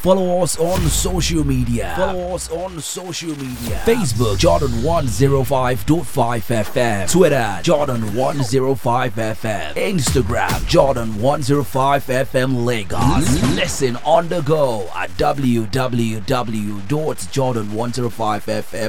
Follow us on social media. Facebook Jordan 105.5 FM. Twitter Jordan 105 FM. Instagram Jordan 105 FM Lagos. Listen on the go at www.jordan105fm